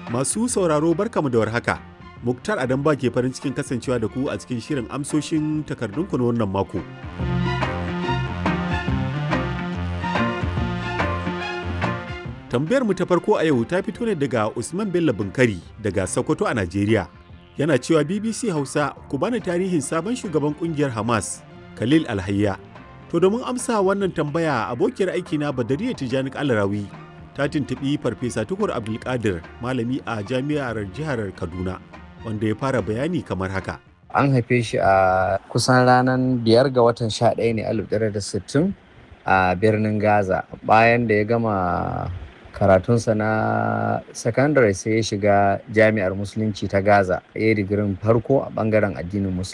Masu sauraro barkamu da warhaka. Muktar Adamba ke farin cikin kasancewa da ku a cikin shirin amsoshin takardunku na wannan mako. Tambayar mu ta farko a yau ta fito ne daga Usman Bello Bunkari daga Sokoto a Najeriya. Yana cewa BBC Hausa ku bani tarihin sabon shugaban kungiyar Hamas, Khalil Alhayya. To domin amsa wannan tambaya abokiyar aikina Badariya Tijani Alarawi ta tuntuɓi Farfesa Tukur Abdulkadir malami a jami'ar jihar Kaduna wanda ya fara bayani kamar haka. An haife shi a kusan ranar 5 ga watan 11 ne 1960 a birnin Gaza. Bayan da ya gama karatunsa na sakandare sai ya shiga jami'ar musulunci ta Gaza. Ya yi digirin farko a bangaren addinin musulunci.